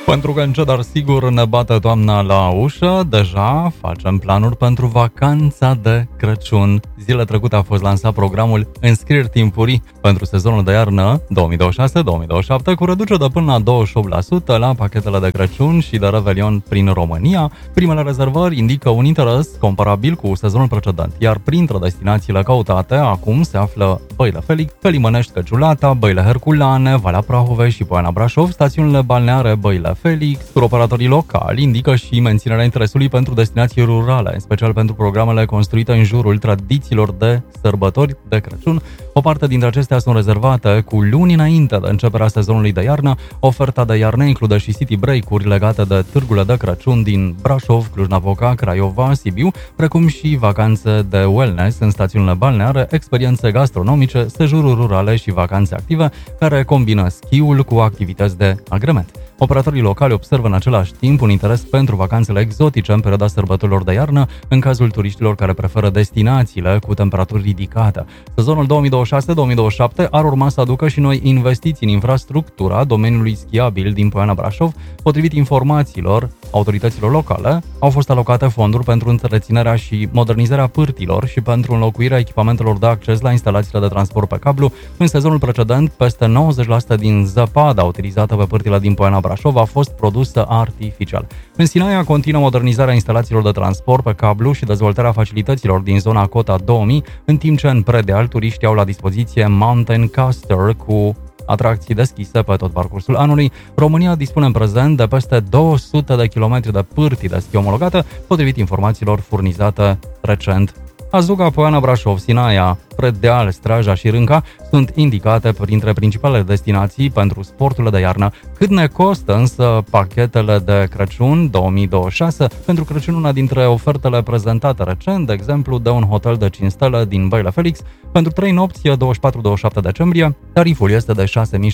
Pentru că încet, dar sigur ne bate toamna la ușă, deja facem planuri pentru vacanța de Crăciun. Zilele trecute a fost lansat programul Înscrieri timpurii pentru sezonul de iarnă 2026-2027 cu reducere de până la 28% la pachetele de Crăciun și de Revelion prin România. Primele rezervări indică un interes comparabil cu sezonul precedent, iar printre destinațiile căutate acum se află Băile Felix, Felimănești, Căciulata, Băile Herculane, Valea Prahovei și Poiana Brașov, stațiunile balneare Băile Felix. Operatorii locali indică și menținerea interesului pentru destinații rurale, în special pentru programele construite în jurul tradițiilor de sărbători de Crăciun. O parte dintre acestea sunt rezervate cu luni înainte de începerea sezonului de iarnă. Oferta de iarnă include și city break-uri legate de târgurile de Crăciun din Brașov, Cluj-Napoca, Craiova, Sibiu, precum și vacanțe de wellness în stațiunile balneare, experiențe gastronomice, sejururi rurale și vacanțe active care combină schiul cu activități de agrement. Operatorii locali observă în același timp un interes pentru vacanțele exotice în perioada sărbătorilor de iarnă, în cazul turiștilor care preferă destinațiile cu temperaturi ridicate. Sezonul 2026-2027 ar urma să aducă și noi investiții în infrastructura domeniului schiabil din Poiana Brașov. Potrivit informațiilor autorităților locale, au fost alocate fonduri pentru întreținerea și modernizarea pârtilor și pentru înlocuirea echipamentelor de acces la instalațiile de transport pe cablu. În sezonul precedent, peste 90% din zăpada utilizată pe pârtile din Poiana Brașov a fost produsă artificial. În Sinaia continuă modernizarea instalațiilor de transport pe cablu și dezvoltarea facilităților din zona Cota 2000, în timp ce în Predeal turiștii au la dispoziție Mountain Coaster cu atracții deschise pe tot parcursul anului. România dispune în prezent de peste 200 de kilometri de pârtii de schi omologate, potrivit informațiilor furnizate recent. Azuga, Poiana Brașov, Sinaia, Predeal, Straja și Rânca sunt indicate printre principalele destinații pentru sporturile de iarnă. Cât ne costă însă pachetele de Crăciun 2026? Pentru Crăciun, una dintre ofertele prezentate recent, de exemplu, de un hotel de 5 stele din Băile Felix, pentru 3 nopți, 24-27 decembrie, tariful este de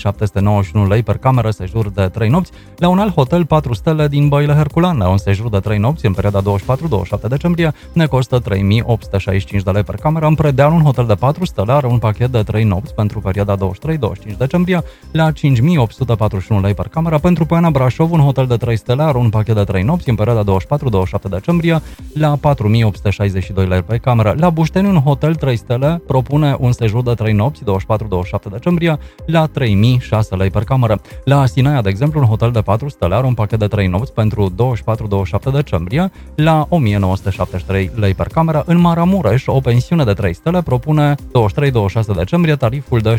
6.791 lei per cameră, sejur de 3 nopți, la un alt hotel 4 stele din Băile Herculane, un sejur de 3 nopți în perioada 24-27 decembrie, ne costă 3.865 de lei per cameră. În Predeal, un hotel de 4 stele are un pachet de 3 nopți pentru perioada 23-25 decembrie la 5.841 lei per cameră. Pentru Poiana Brașov, un hotel de 3 stele are un pachet de 3 nopți în perioada 24-27 decembrie la 4.862 lei per cameră. La Bușteni, un hotel 3 stele propune un sejur de 3 nopți 24-27 decembrie la 3.006 lei per cameră. La Sinaia, de exemplu, un hotel de 4 stele are un pachet de 3 nopți pentru 24-27 decembrie la 1.973 lei per cameră. În Maramureș, o pensiune de 3 stele propune 23-26 decembrie tariful de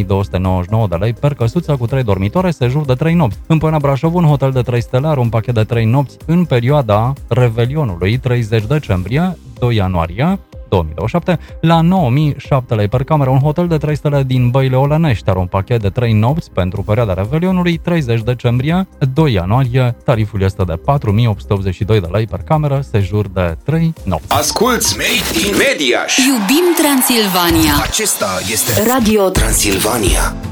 6.299 de lei per căsuță cu 3 dormitoare, sejur de 3 nopți. În Poiana Brașov, un hotel de 3 stele are un pachet de 3 nopți în perioada Revelionului 30 decembrie 2 ianuarie 2027 la 9.007 lei per cameră. Un hotel de 3 stele din Băile Olănești are un pachet de 3 nopți pentru perioada Revelionului 30 decembrie 2 ianuarie. Tariful este de 4.882 de lei per cameră, sejur de 3 nopți. Asculți Made in Mediaș. Iubim Transilvania. Acesta este Radio Transilvania.